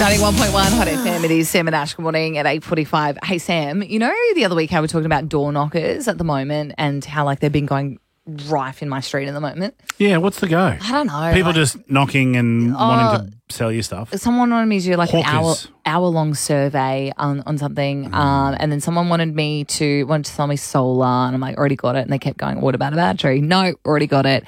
91.1 Hot FM. It is Sam and Ash. Good morning at 8:45. Hey, Sam, you know the other week how we were talking about door knockers at the moment and how like they've been going rife in my street at the moment? Yeah, what's the go? I don't know. People just knocking and wanting to sell you stuff. Someone wanted me to do like Hawkers. an hour-long survey on something, and then someone wanted to sell me solar, and I'm like, already got it. And they kept going, what about a battery? No, already got it.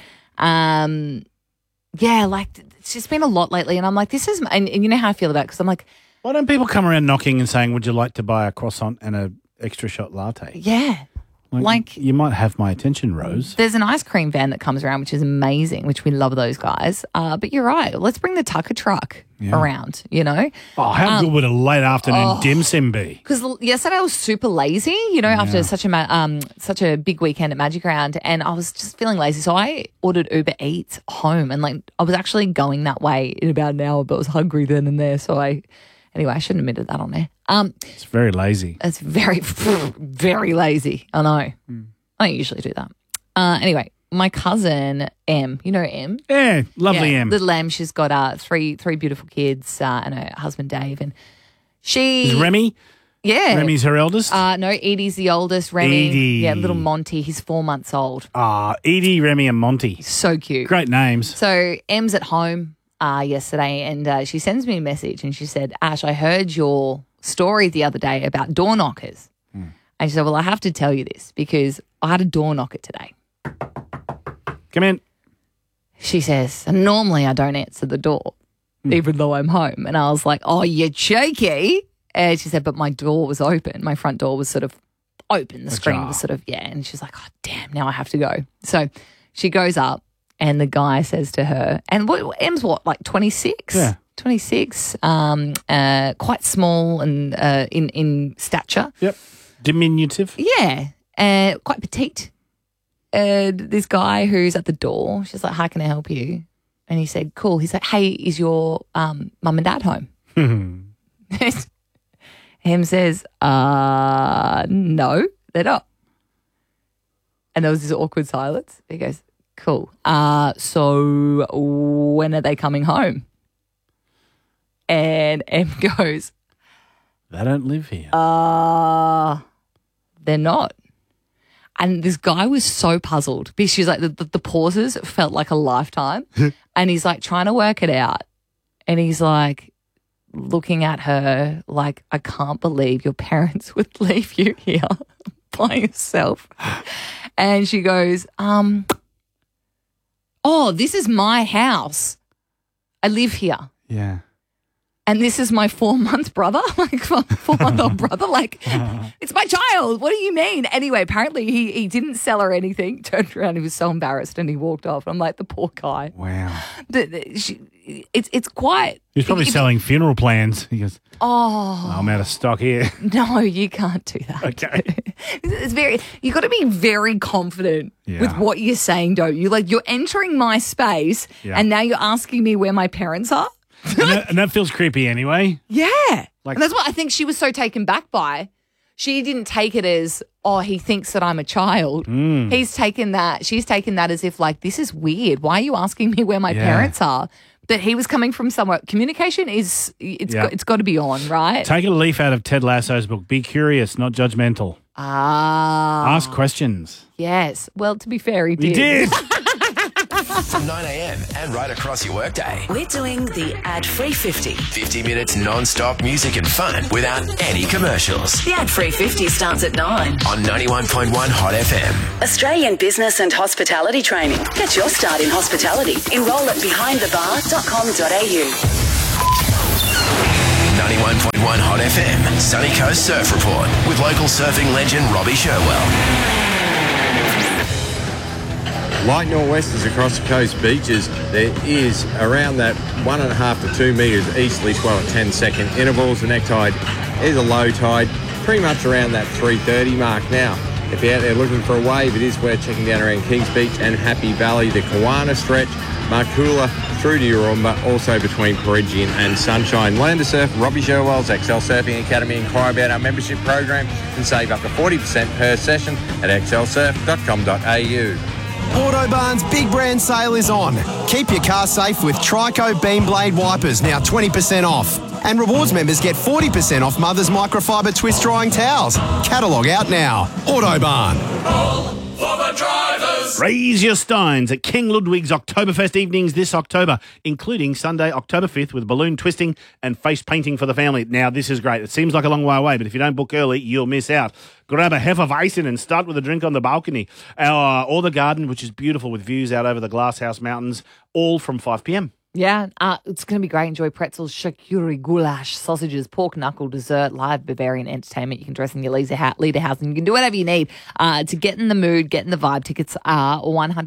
Yeah, like it's just been a lot lately, and I'm like, this is, and you know how I feel about it because I'm like, Why don't people come around knocking and saying, would you like to buy a croissant and a extra shot latte? yeah. Like you might have my attention, Rose. There's an ice cream van that comes around, which is amazing, which we love those guys. But you're right. Let's bring the Tucker truck around, you know? Oh, how good would a late afternoon dim sim be? Because yesterday I was super lazy, you know, after such a big weekend at Magic Round, and I was just feeling lazy. So I ordered Uber Eats home, and like I was actually going that way in about an hour, but I was hungry then and there. So I shouldn't have admitted that on there. It's very lazy. It's very, very lazy. I know. I don't usually do that. Anyway, my cousin Em, you know Em? Yeah, lovely Em. Little Em, she's got three beautiful kids and her husband Dave, and she Is Remy? Yeah. Remy's her eldest? No, Edie's the oldest. Remy. Edie. Yeah, little Monty. He's 4 months old. Edie, Remy and Monty. So cute. Great names. So Em's at home yesterday, and she sends me a message, and she said, Ash, I heard your story the other day about door knockers. And she said, well, I have to tell you this because I had a door knocker today. Come in. She says, and normally I don't answer the door, even though I'm home. And I was like, oh, you're cheeky. And she said, but my door was open. My front door was sort of open. The screen was sort of, And she's like, oh, damn, now I have to go. So she goes up, and the guy says to her, and Em's what, like 26? Yeah. 26, quite small and in stature. Yep. Diminutive. Yeah, quite petite. This guy who's at the door, she's like, how can I help you? And he said, cool. He's like, hey, is your mum and dad home? Em says, no, they're not. And there was this awkward silence. He goes, cool. So when are they coming home? And Em goes, they don't live here. They're not. And this guy was so puzzled because she's like, the pauses felt like a lifetime. And he's like trying to work it out. And he's like looking at her like, I can't believe your parents would leave you here by yourself. And she goes, oh, this is my house. I live here. Yeah. And this is my 4-month brother, like 4-month-old brother. Like, it's my child. What do you mean? Anyway, apparently he didn't sell her anything. Turned around, he was so embarrassed, and he walked off. I'm like, the poor guy. Wow. It's quite. He's probably selling funeral plans. He goes, I'm out of stock here. No, you can't do that. Okay. You got to be very confident with what you're saying, don't you? Like, you're entering my space, and now you're asking me where my parents are. And that feels creepy anyway. Yeah. Like, and that's what I think she was so taken back by. She didn't take it as, oh, he thinks that I'm a child. She's taken that as if like, this is weird. Why are you asking me where my parents are? That he was coming from somewhere. Communication it's got to be on, right? Take a leaf out of Ted Lasso's book. Be curious, not judgmental. Ask questions. Yes. Well, to be fair, he did. He did. From 9 a.m. and right across your workday. We're doing the ad-free 50. 50 minutes non-stop music and fun without any commercials. The ad-free 50 starts at 9. On 91.1 Hot FM. Australian Business and Hospitality Training. Get your start in hospitality. Enroll at behindthebar.com.au. 91.1 Hot FM. Sunny Coast Surf Report with local surfing legend Robbie Sherwell. Light nor'westers across the coast beaches. There is around that 1.5 to 2 metres easterly swell at 10-second intervals. The neck tide is a low tide, pretty much around that 3:30 mark now. If you're out there looking for a wave, it is worth checking down around Kings Beach and Happy Valley, the Kawana stretch, Markula through to Urumba, also between Perigian and Sunshine. Learn to surf. Robbie Sherwell's XL Surfing Academy. Inquire about our membership program and save up to 40% per session at xlsurf.com.au. Autobarn's big brand sale is on. Keep your car safe with Trico Beam Blade wipers, now 20% off. And rewards members get 40% off Mother's microfiber twist drying towels. Catalogue out now. Autobahn. For the drivers. Raise your steins at King Ludwig's Oktoberfest evenings this October, including Sunday, October 5th, with balloon twisting and face painting for the family. Now, this is great. It seems like a long way away, but if you don't book early, you'll miss out. Grab a Hefeweizen and start with a drink on the balcony. Or the garden, which is beautiful with views out over the Glasshouse Mountains, all from 5 p.m. Yeah, it's going to be great. Enjoy pretzels, charcuterie, goulash, sausages, pork knuckle, dessert, live Bavarian entertainment. You can dress in your Lederhosen. You can do whatever you need to get in the mood, get in the vibe. Tickets are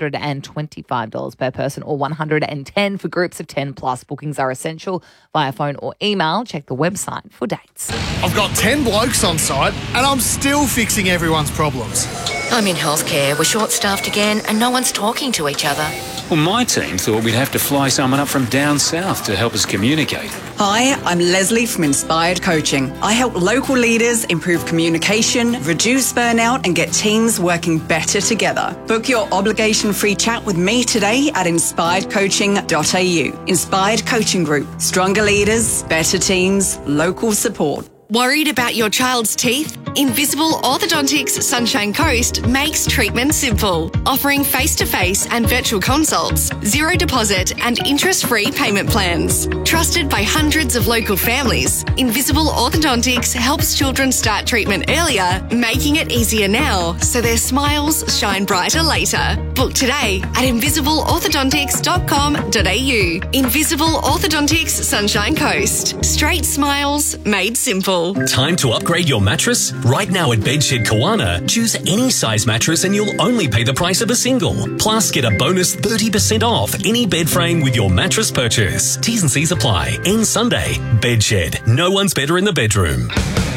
$125 per person or $110 for groups of 10 plus. Bookings are essential via phone or email. Check the website for dates. I've got 10 blokes on site and I'm still fixing everyone's problems. I'm in healthcare. We're short-staffed again and no one's talking to each other. Well, my team thought we'd have to fly someone up from down south to help us communicate. Hi, I'm Leslie from Inspired Coaching. I help local leaders improve communication, reduce burnout and get teams working better together. Book your obligation-free chat with me today at inspiredcoaching.au. Inspired Coaching Group. Stronger leaders, better teams, local support. Worried about your child's teeth? Invisible Orthodontics Sunshine Coast makes treatment simple, offering face-to-face and virtual consults, zero deposit and interest-free payment plans. Trusted by hundreds of local families, Invisible Orthodontics helps children start treatment earlier, making it easier now so their smiles shine brighter later. Book today at invisibleorthodontics.com.au. Invisible Orthodontics Sunshine Coast. Straight smiles made simple. Time to upgrade your mattress? Right now at Bedshed Kawana, choose any size mattress and you'll only pay the price of a single. Plus, get a bonus 30% off any bed frame with your mattress purchase. T's and C's apply. End Sunday. Bedshed. No one's better in the bedroom.